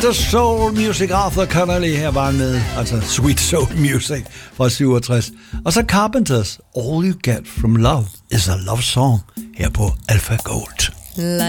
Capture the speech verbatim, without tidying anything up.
The Soul Music, Arthur Connolly her var med, altså Sweet Soul Music fra syvogtres. Og så Carpenters, All You Get From Love Is A Love Song her på Alpha Gold.